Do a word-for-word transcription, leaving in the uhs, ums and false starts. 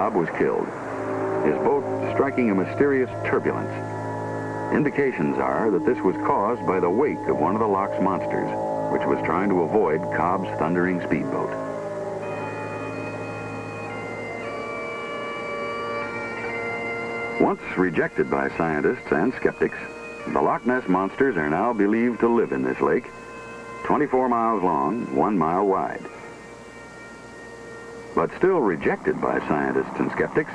Cobb was killed, his boat striking a mysterious turbulence. Indications are that this was caused by the wake of one of the loch's monsters, which was trying to avoid Cobb's thundering speedboat. Once rejected by scientists and skeptics, the Loch Ness monsters are now believed to live in this lake, twenty-four miles long, one mile wide. But still rejected by scientists and skeptics,